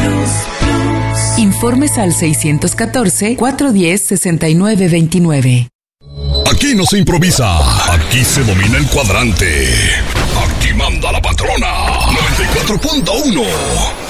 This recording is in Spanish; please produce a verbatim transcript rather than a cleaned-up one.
Informes al seis uno cuatro, cuatro uno cero, seis nueve dos nueve. Aquí no se improvisa, aquí se domina el cuadrante. Aquí manda la patrona. noventa y cuatro punto uno.